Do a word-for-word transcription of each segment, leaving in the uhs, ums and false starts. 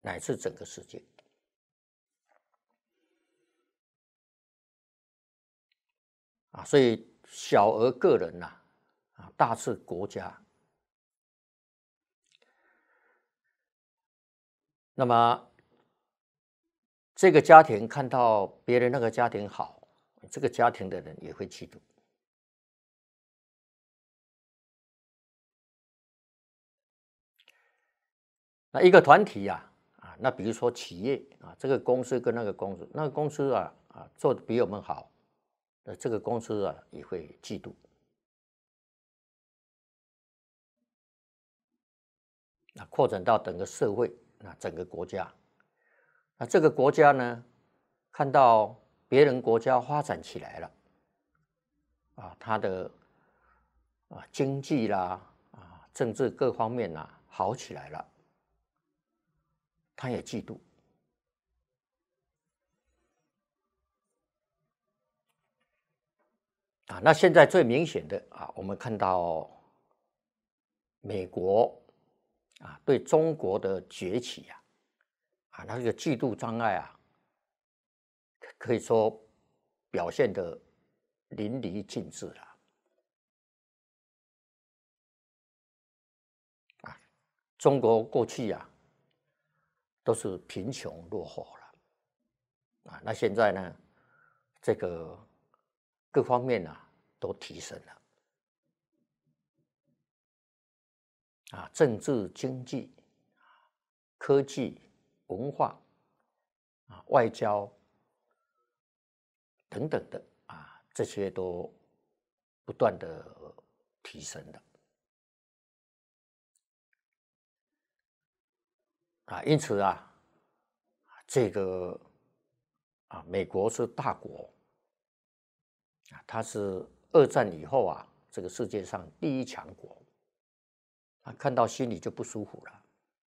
乃至整个世界。啊，所以小而个人呐、啊，啊，大至国家。那么这个家庭看到别人那个家庭好，这个家庭的人也会嫉妒。那一个团体呀、啊，啊，那比如说企业啊，这个公司跟那个公司，那个公司啊啊做的比我们好，那这个公司啊也会嫉妒。那扩展到整个社会，那整个国家，那这个国家呢，看到别人国家发展起来了，啊，它的啊经济啦，啊政治各方面呐、啊、好起来了，他也嫉妒。啊，那现在最明显的啊，我们看到美国啊对中国的崛起呀、啊，啊，那个嫉妒障碍啊，可以说表现得淋漓尽致了。啊，中国过去呀、啊、都是贫穷落后了，啊，那现在呢，这个各方面啊都提升了。啊，政治、经济、科技、文化啊、外交等等的啊，这些都不断的提升的啊，因此啊，这个啊，美国是大国啊，它是二战以后啊，这个世界上第一强国啊，看到心里就不舒服了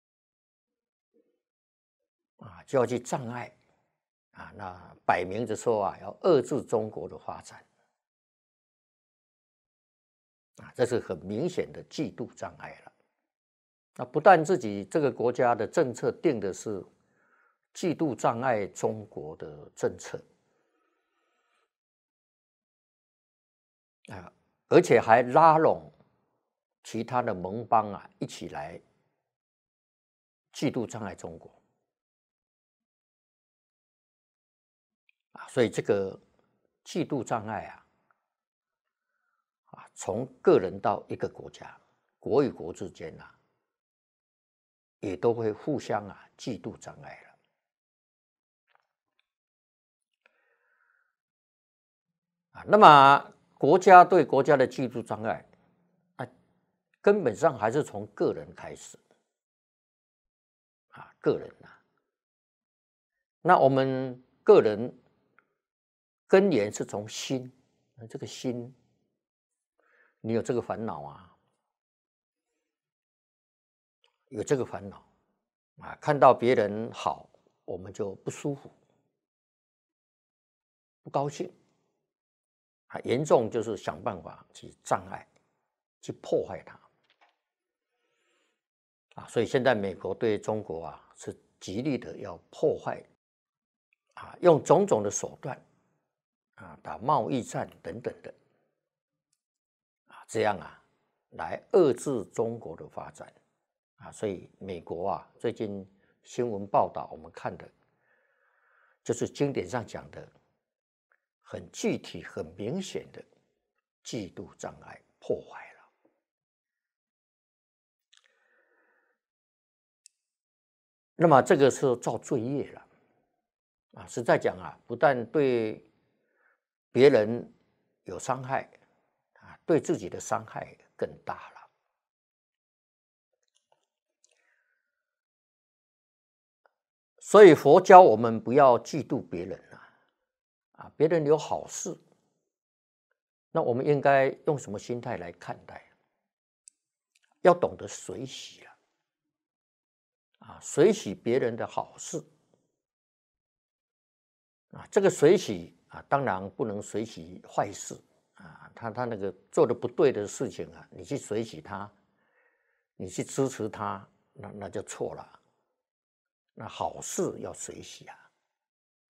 啊，就要去障碍啊，那摆明着说啊，要遏制中国的发展。啊，这是很明显的嫉妒障碍了。那不但自己这个国家的政策定的是嫉妒障碍中国的政策啊，而且还拉拢其他的盟邦啊，一起来嫉妒障碍中国啊。所以这个嫉妒障碍啊，啊，从个人到一个国家，国与国之间啊，也都会互相啊嫉妒障碍了。啊，那么国家对国家的嫉妒障碍，啊，根本上还是从个人开始，啊，个人啊，那我们个人根源是从心，这个心，你有这个烦恼啊，有这个烦恼啊，看到别人好，我们就不舒服，不高兴，啊，严重就是想办法去障碍，去破坏它。啊，所以现在美国对中国啊是极力的要破坏，啊，用种种的手段，啊，打贸易战等等的，啊，这样啊，来遏制中国的发展，啊，所以美国啊最近新闻报道我们看的，就是经典上讲的，很具体、很明显的嫉妒障碍破坏了。那么这个是造罪业了。啊，实在讲啊，不但对别人有伤害，啊，对自己的伤害更大了。所以佛教我们不要嫉妒别人啊，啊，别人有好事，那我们应该用什么心态来看待？要懂得随喜了，啊，随喜别人的好事，啊，这个随喜啊，当然不能随喜坏事啊，他他那个做的不对的事情啊，你去随喜他，你去支持他，那那就错了。 那好事要随喜啊。